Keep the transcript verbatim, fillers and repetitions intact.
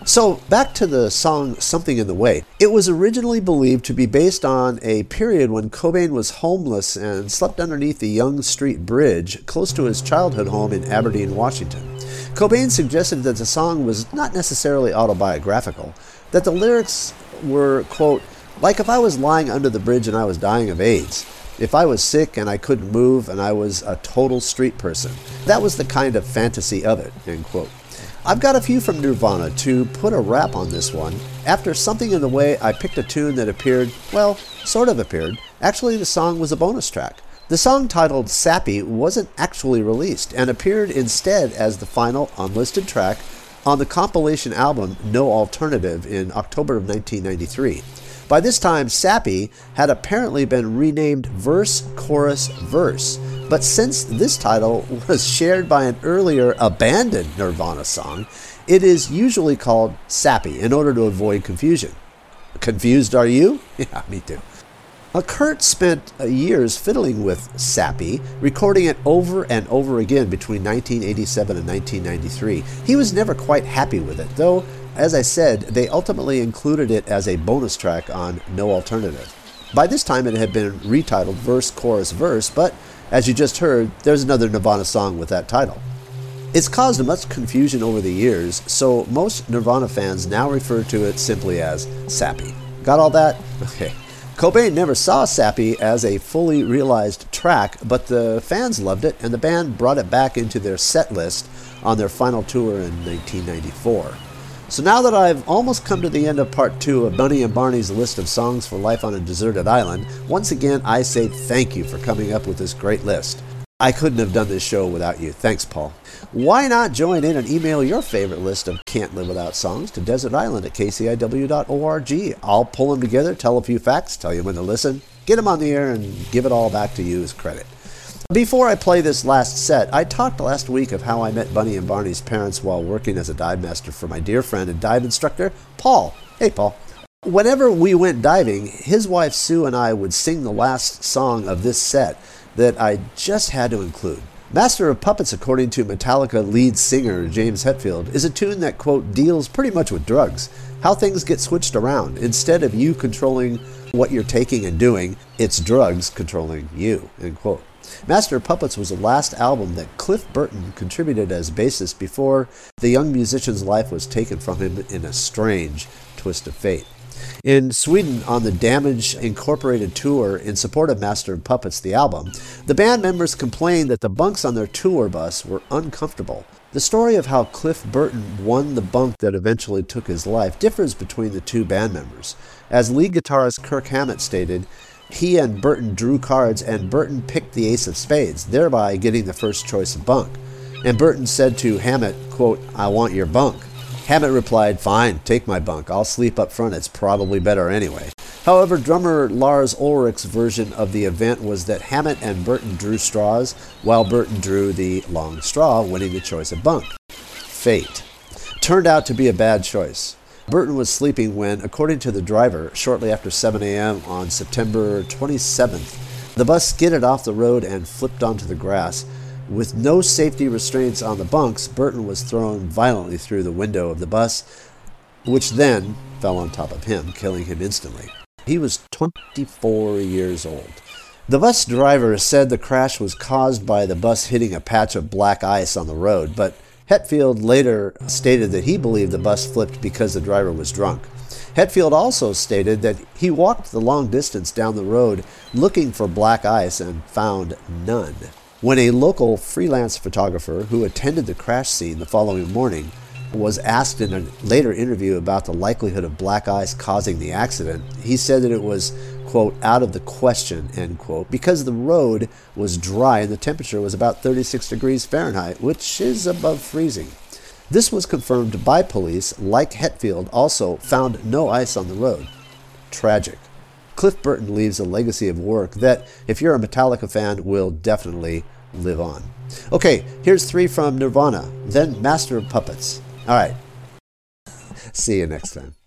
So, back to the song Something in the Way. It was originally believed to be based on a period when Cobain was homeless and slept underneath the Yonge Street Bridge close to his childhood home in Aberdeen, Washington. Cobain suggested that the song was not necessarily autobiographical, that the lyrics were, quote, like if I was lying under the bridge and I was dying of AIDS, if I was sick and I couldn't move and I was a total street person. That was the kind of fantasy of it, end quote. I've got a few from Nirvana to put a wrap on this one. After Something in the Way, I picked a tune that appeared, well, sort of appeared. Actually, the song was a bonus track. The song titled Sappy wasn't actually released and appeared instead as the final unlisted track on the compilation album No Alternative in October of nineteen ninety-three. By this time, Sappy had apparently been renamed Verse, Chorus, Verse, but since this title was shared by an earlier abandoned Nirvana song, it is usually called Sappy in order to avoid confusion. Confused are you? Yeah, me too. Uh, Kurt spent uh, years fiddling with Sappy, recording it over and over again between nineteen eighty-seven and nineteen ninety-three. He was never quite happy with it, though, as I said, they ultimately included it as a bonus track on No Alternative. By this time it had been retitled Verse, Chorus, Verse, but as you just heard, there's another Nirvana song with that title. It's caused much confusion over the years, so most Nirvana fans now refer to it simply as Sappy. Got all that? Okay. Cobain never saw Sappy as a fully realized track, but the fans loved it, and the band brought it back into their set list on their final tour in nineteen ninety-four. So now that I've almost come to the end of part two of Bunny and Barney's list of songs for life on a deserted island, once again I say thank you for coming up with this great list. I couldn't have done this show without you. Thanks, Paul. Why not join in and email your favorite list of Can't Live Without songs to desert island at k c i w dot org. I'll pull them together, tell a few facts, tell you when to listen, get them on the air, and give it all back to you as credit. Before I play this last set, I talked last week of how I met Bunny and Barney's parents while working as a dive master for my dear friend and dive instructor, Paul. Hey, Paul. Whenever we went diving, his wife Sue and I would sing the last song of this set that I just had to include. Master of Puppets, according to Metallica lead singer James Hetfield, is a tune that, quote, deals pretty much with drugs, how things get switched around. Instead of you controlling what you're taking and doing, it's drugs controlling you, end quote. Master of Puppets was the last album that Cliff Burton contributed as bassist before the young musician's life was taken from him in a strange twist of fate. In Sweden, on the Damage Incorporated tour in support of Master of Puppets, the album, the band members complained that the bunks on their tour bus were uncomfortable. The story of how Cliff Burton won the bunk that eventually took his life differs between the two band members. As lead guitarist Kirk Hammett stated, he and Burton drew cards and Burton picked the ace of spades, thereby getting the first choice of bunk. And Burton said to Hammett, quote, I want your bunk. Hammett replied, fine, take my bunk. I'll sleep up front. It's probably better anyway. However, drummer Lars Ulrich's version of the event was that Hammett and Burton drew straws, while Burton drew the long straw, winning the choice of bunk. Fate. Turned out to be a bad choice. Burton was sleeping when, according to the driver, shortly after seven a.m. on September twenty-seventh, the bus skidded off the road and flipped onto the grass. With no safety restraints on the bunks, Burton was thrown violently through the window of the bus, which then fell on top of him, killing him instantly. He was twenty-four years old. The bus driver said the crash was caused by the bus hitting a patch of black ice on the road, but Hetfield later stated that he believed the bus flipped because the driver was drunk. Hetfield also stated that he walked the long distance down the road looking for black ice and found none. When a local freelance photographer who attended the crash scene the following morning was asked in a later interview about the likelihood of black ice causing the accident, he said that it was, quote, out of the question, end quote, because the road was dry and the temperature was about thirty-six degrees Fahrenheit, which is above freezing. This was confirmed by police. Like Hetfield, also found no ice on the road. Tragic. Cliff Burton leaves a legacy of work that, if you're a Metallica fan, will definitely live on. Okay, here's three from Nirvana, then Master of Puppets. All right. See you next time.